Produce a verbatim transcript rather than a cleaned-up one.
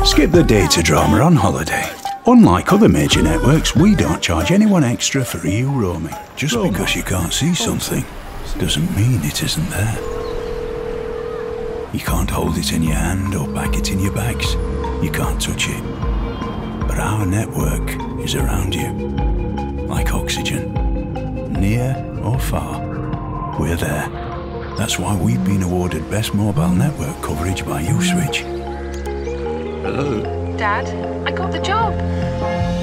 Skip the data drama on holiday. Unlike other major networks, we don't charge anyone extra for E U roaming. Just because you can't see something doesn't mean it isn't there. You can't hold it in your hand or pack it in your bags. You can't touch it. But our network is around you, like oxygen. Near or far, we're there. That's why we've been awarded Best Mobile Network Coverage by Uswitch. Hello? Dad, I got the job.